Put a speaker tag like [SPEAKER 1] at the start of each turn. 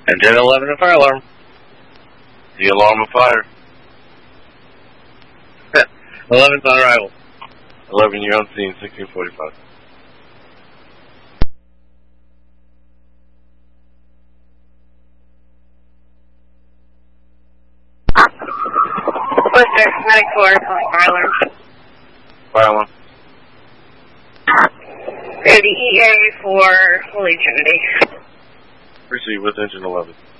[SPEAKER 1] Engine 11 and fire alarm.
[SPEAKER 2] The alarm of fire.
[SPEAKER 1] 11's on arrival.
[SPEAKER 2] 11, you're on scene, 1645.
[SPEAKER 3] Blister, medic 4, calling fire alarm.
[SPEAKER 2] Fire alarm.
[SPEAKER 3] Go to EA for Holy Trinity.
[SPEAKER 2] Proceed with engine 11.